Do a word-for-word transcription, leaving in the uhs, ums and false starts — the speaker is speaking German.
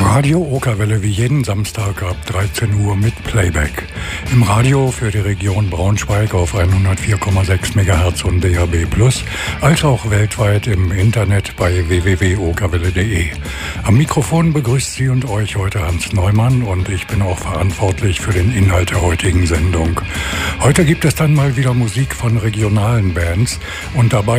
Radio Okerwelle wie jeden Samstag ab dreizehn Uhr mit Playback. Im Radio für die Region Braunschweig auf hundertvier Komma sechs Megahertz und D A B plus, als auch weltweit im Internet bei w w w punkt okerwelle punkt de. Am Mikrofon begrüßt Sie und euch heute Hans Neumann und ich bin auch verantwortlich für den Inhalt der heutigen Sendung. Heute gibt es dann mal wieder Musik von regionalen Bands und dabei